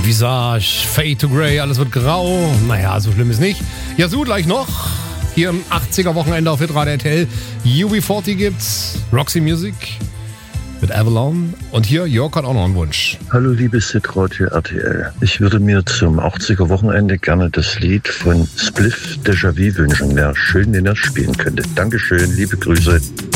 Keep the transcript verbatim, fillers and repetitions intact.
Visage, Fade to Grey, alles wird grau. Naja, so schlimm ist nicht. Yazoo gleich noch. Hier im achtziger-Wochenende auf Hitradio R T L. U B vierzig gibt's. Roxy Music mit Avalon. Und hier, Jörg hat auch noch einen Wunsch. Hallo liebes Hitradio R T L. Ich würde mir zum achtziger-Wochenende gerne das Lied von Spliff Déjà-vu wünschen. Wäre schön, wenn er spielen könnte. Dankeschön, liebe Grüße.